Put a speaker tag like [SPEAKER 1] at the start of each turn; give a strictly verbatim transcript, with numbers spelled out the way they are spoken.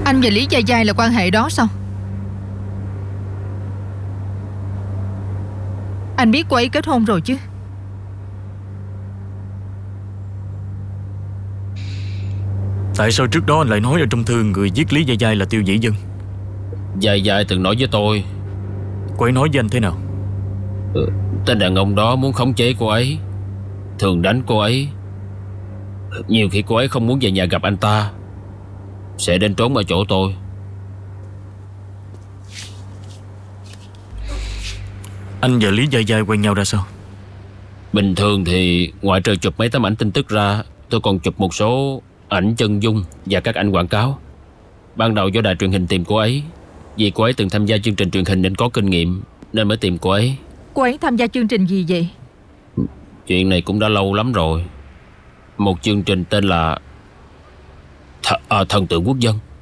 [SPEAKER 1] Anh và Lý Gia Giai là quan hệ đó sao? Anh biết cô ấy kết hôn rồi chứ?
[SPEAKER 2] Tại sao trước đó anh lại nói ở trong thư người giết Lý Gia Giai là Tiêu Dĩ Dân?
[SPEAKER 3] Dài dài từng nói với tôi.
[SPEAKER 2] Cô ấy nói với anh thế nào?
[SPEAKER 3] ừ, Tên đàn ông đó muốn khống chế cô ấy, thường đánh cô ấy. Nhiều khi cô ấy không muốn về nhà gặp anh ta, sẽ đến trốn ở chỗ tôi.
[SPEAKER 2] Anh và Lý Gia Giai quen nhau ra sao?
[SPEAKER 3] Bình thường thì ngoại trừ chụp mấy tấm ảnh tin tức ra, tôi còn chụp một số ảnh chân dung và các ảnh quảng cáo. Ban đầu do đài truyền hình tìm cô ấy, vì cô ấy từng tham gia chương trình truyền hình nên có kinh nghiệm, nên mới tìm cô ấy.
[SPEAKER 1] Cô ấy tham gia chương trình gì vậy?
[SPEAKER 3] Chuyện này cũng đã lâu lắm rồi. Một chương trình tên là Th à, Thần tượng quốc dân.